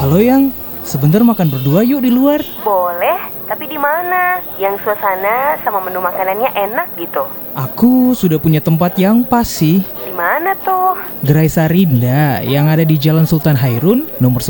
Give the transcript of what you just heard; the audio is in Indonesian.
Halo Yang, sebentar makan berdua yuk di luar. Boleh, tapi di mana? Yang suasana sama menu makanannya enak gitu. Aku sudah punya tempat yang pas sih. Di mana tuh? Gerai Sarinda yang ada di Jalan Sultan Hairun nomor